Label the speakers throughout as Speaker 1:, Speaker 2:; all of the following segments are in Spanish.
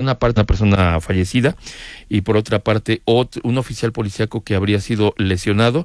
Speaker 1: una parte una persona fallecida y por otra parte un oficial policíaco que habría sido lesionado,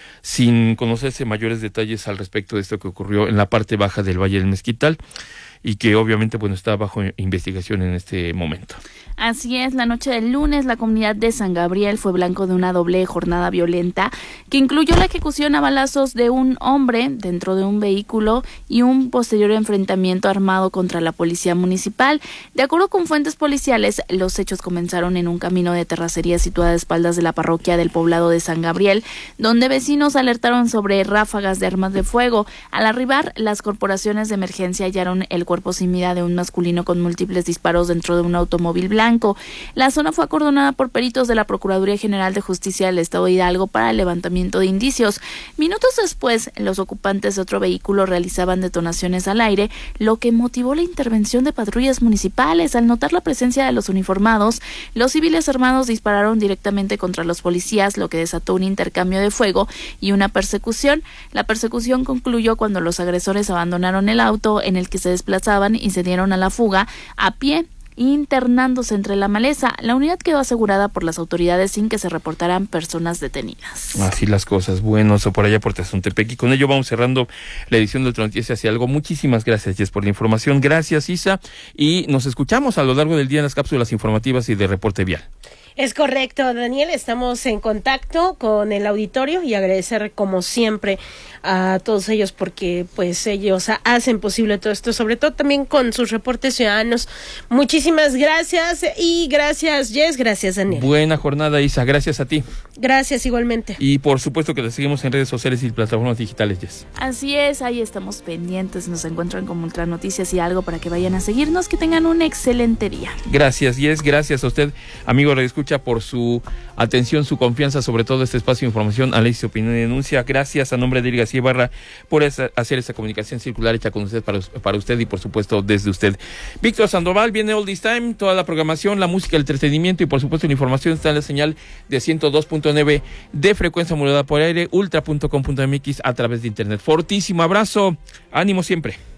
Speaker 1: sin conocerse mayores detalles al respecto de esto que ocurrió en la parte baja del Valle del Mezquital y que obviamente está bajo investigación en este momento.
Speaker 2: Así es, la noche del lunes la comunidad de San Gabriel fue blanco de una doble jornada violenta que incluyó la ejecución a balazos de un hombre dentro de un vehículo y un posterior enfrentamiento armado contra la policía municipal. De acuerdo con fuentes policiales, los hechos comenzaron en un camino de terracería situado a espaldas de la parroquia del poblado de San Gabriel, donde vecinos alertaron sobre ráfagas de armas de fuego. Al arribar, las corporaciones de emergencia hallaron el cuerpo sin vida de un masculino con múltiples disparos dentro de un automóvil blanco. La zona fue acordonada por peritos de la Procuraduría General de Justicia del Estado de Hidalgo para el levantamiento de indicios. Minutos después, los ocupantes de otro vehículo realizaban detonaciones al aire, lo que motivó la intervención de patrullas municipales. Al notar la presencia de los uniformados, los civiles armados dispararon directamente contra los policías, lo que desató un intercambio de fuego y una persecución. La persecución concluyó cuando los agresores abandonaron el auto en el que se desplazaban y se dieron a la fuga a pie, internándose entre la maleza. La unidad quedó asegurada por las autoridades sin que se reportaran personas detenidas.
Speaker 1: Así las cosas. Bueno, eso por allá por Tezontepec. Y con ello vamos cerrando la edición de Ultra Noticias y algo. Muchísimas gracias, Jess, por la información. Gracias, Isa. Y nos escuchamos a lo largo del día en las cápsulas informativas y de Reporte Vial.
Speaker 3: Es correcto, Daniel, estamos en contacto con el auditorio y agradecer como siempre a todos ellos porque pues ellos hacen posible todo esto, sobre todo también con sus reportes ciudadanos. Muchísimas gracias y gracias, Jess, gracias, Daniel.
Speaker 1: Buena jornada, Isa, gracias a ti.
Speaker 3: Gracias igualmente.
Speaker 1: Y por supuesto que te seguimos en redes sociales y plataformas digitales, Jess.
Speaker 2: Así es, ahí estamos pendientes, nos encuentran como Ultra Noticias y algo para que vayan a seguirnos, que tengan un excelente día.
Speaker 1: Gracias, Jess, gracias a usted, amigo Radio Escucha, por su atención, su confianza, sobre todo este espacio de información, análisis, opinión y denuncia. Gracias a nombre de Eric García Ibarra por hacer esta comunicación circular hecha con usted, para usted y por supuesto desde usted. Víctor Sandoval, viene All This Time, toda la programación, la música, el entretenimiento y por supuesto la información está en la señal de 102.9 de frecuencia modulada por aire, ultra.com.mx a través de internet. Fortísimo abrazo, ánimo siempre.